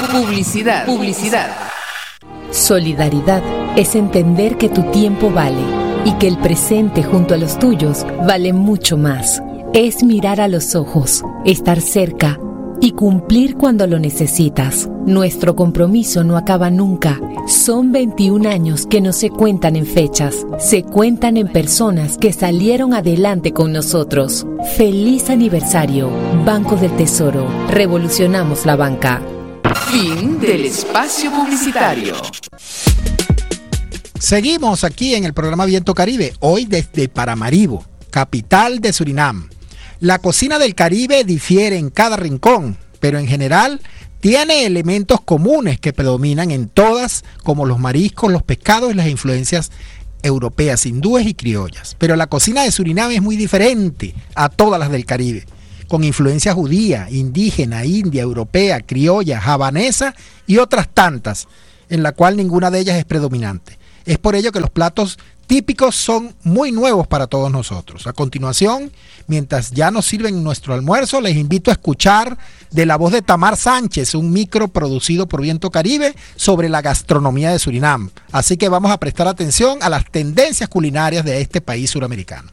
Publicidad. Solidaridad es entender que tu tiempo vale y que el presente junto a los tuyos vale mucho más. Es mirar a los ojos, estar cerca y cumplir cuando lo necesitas. Nuestro compromiso no acaba nunca. Son 21 años que no se cuentan en fechas, se cuentan en personas que salieron adelante con nosotros. ¡Feliz aniversario! Banco del Tesoro. Revolucionamos la banca. Fin del espacio publicitario. Seguimos aquí en el programa Viento Caribe, hoy desde Paramaribo, capital de Surinam. La cocina del Caribe difiere en cada rincón, pero en general tiene elementos comunes que predominan en todas, como los mariscos, los pescados y las influencias europeas, hindúes y criollas. Pero la cocina de Surinam es muy diferente a todas las del Caribe, con influencia judía, indígena, india, europea, criolla, javanesa y otras tantas, en la cual ninguna de ellas es predominante. Es por ello que los platos típicos son muy nuevos para todos nosotros. A continuación, mientras ya nos sirven nuestro almuerzo, les invito a escuchar de la voz de Tamar Sánchez, un micro producido por Viento Caribe sobre la gastronomía de Surinam. Así que vamos a prestar atención a las tendencias culinarias de este país suramericano.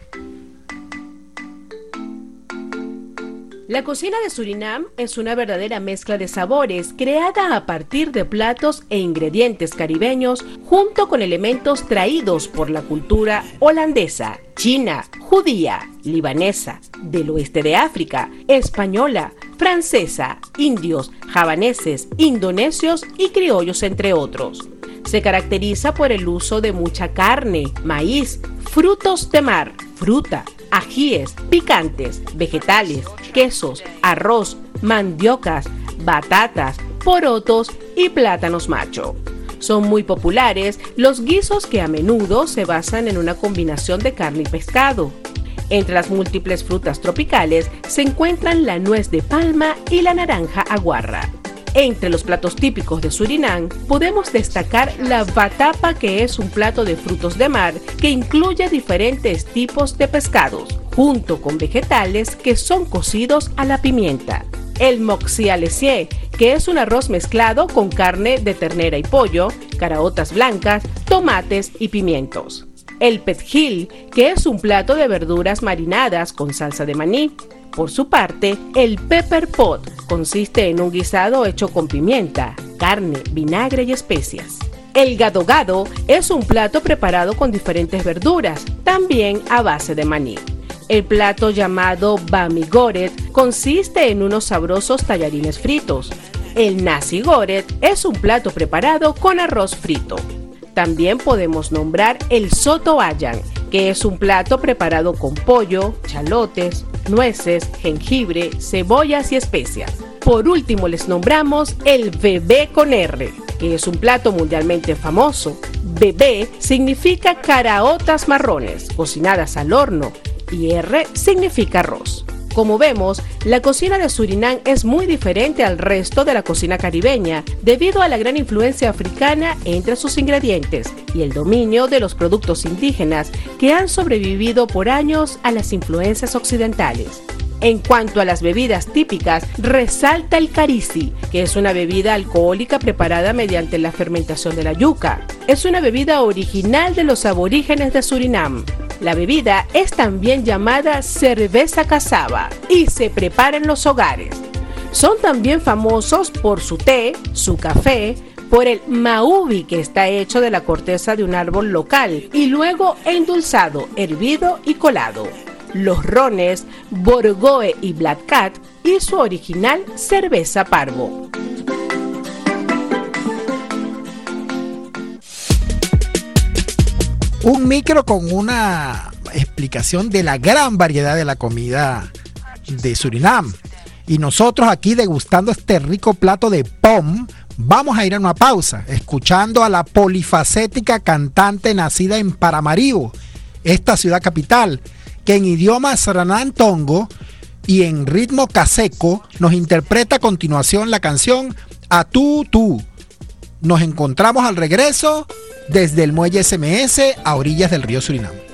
La cocina de Surinam es una verdadera mezcla de sabores creada a partir de platos e ingredientes caribeños junto con elementos traídos por la cultura holandesa, china, judía, libanesa, del oeste de África, española, francesa, indios, javaneses, indonesios y criollos, entre otros. Se caracteriza por el uso de mucha carne, maíz, frutos de mar, fruta, ajíes, picantes, vegetales, quesos, arroz, mandiocas, batatas, porotos y plátanos macho. Son muy populares los guisos que a menudo se basan en una combinación de carne y pescado. Entre las múltiples frutas tropicales se encuentran la nuez de palma y la naranja aguarra. Entre los platos típicos de Surinam podemos destacar la vatapa, que es un plato de frutos de mar que incluye diferentes tipos de pescados, junto con vegetales que son cocidos a la pimienta. El moxialesié, que es un arroz mezclado con carne de ternera y pollo, caraotas blancas, tomates y pimientos. El petjil, que es un plato de verduras marinadas con salsa de maní. Por su parte, el pepper pot consiste en un guisado hecho con pimienta, carne, vinagre y especias. El gado-gado es un plato preparado con diferentes verduras, también a base de maní. El plato llamado bami goret consiste en unos sabrosos tallarines fritos. El nasi goret es un plato preparado con arroz frito. También podemos nombrar el soto ayam, que es un plato preparado con pollo, chalotes, nueces, jengibre, cebollas y especias. Por último les nombramos el bebé con R, que es un plato mundialmente famoso. Bebé significa caraotas marrones, cocinadas al horno, y R significa arroz. Como vemos, la cocina de Surinam es muy diferente al resto de la cocina caribeña debido a la gran influencia africana entre sus ingredientes y el dominio de los productos indígenas que han sobrevivido por años a las influencias occidentales. En cuanto a las bebidas típicas, resalta el carisi, que es una bebida alcohólica preparada mediante la fermentación de la yuca. Es una bebida original de los aborígenes de Surinam. La bebida es también llamada cerveza cassava y se prepara en los hogares. Son también famosos por su té, su café, por el maubi, que está hecho de la corteza de un árbol local y luego endulzado, hervido y colado. Los rones Borgoe y Black Cat y su original cerveza Parvo. Un micro con una explicación de la gran variedad de la comida de Surinam. Y nosotros aquí degustando este rico plato de pom, vamos a ir a una pausa, escuchando a la polifacética cantante nacida en Paramaribo, esta ciudad capital, que en idioma Sranan Tongo y en ritmo caseco nos interpreta a continuación la canción A Tú Tú. Nos encontramos al regreso desde el muelle SMS a orillas del río Surinam.